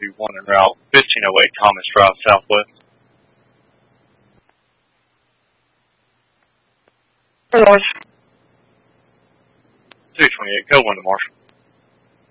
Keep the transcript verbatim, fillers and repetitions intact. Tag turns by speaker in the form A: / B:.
A: be one en route, fifteen oh eight Thomas Drive Southwest.
B: Hey, Marsh.
A: two twenty-eight, go one to Marshall.